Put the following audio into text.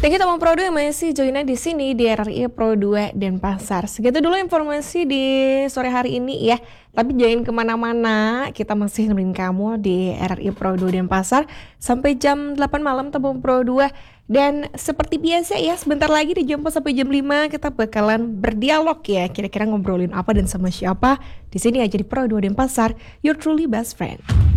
Dan kita mau Pro 2 masih joinnya di sini di RRI Pro 2 Denpasar. Segitu dulu informasi di sore hari ini ya. Tapi jangan kemana-mana, kita masih nemenin kamu di RRI Pro 2 Denpasar sampai jam 8 malam Tabung Pro 2. Dan seperti biasa ya, sebentar lagi di jam 4 sampai jam 5 kita bakalan berdialog ya. Kira-kira ngobrolin apa dan sama siapa. Di sini aja di Pro 2 Denpasar, your truly best friend.